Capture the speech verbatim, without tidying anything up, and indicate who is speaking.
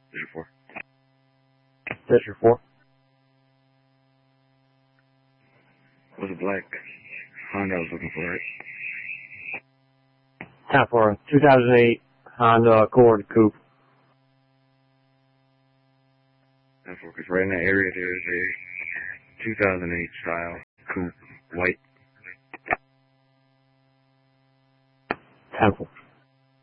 Speaker 1: District four.
Speaker 2: District four.
Speaker 1: It was a black Honda I was looking for, right?
Speaker 2: Time for a two thousand eight Honda Accord Coupe.
Speaker 1: That's because right in that area there's a two thousand eight style coupe, white.
Speaker 2: Temple.